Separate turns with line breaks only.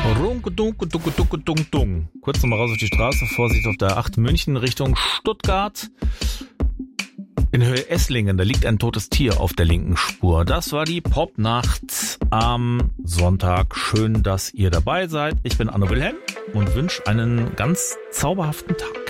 Runke-dunke-dunke-dunke-dung-dung. Kurz nochmal raus auf die Straße, Vorsicht auf der 8 München Richtung Stuttgart. In Höhe Esslingen, da liegt ein totes Tier auf der linken Spur. Das war die Popnacht am Sonntag. Schön, dass ihr dabei seid. Ich bin Anno Wilhelm und wünsche einen ganz zauberhaften Tag.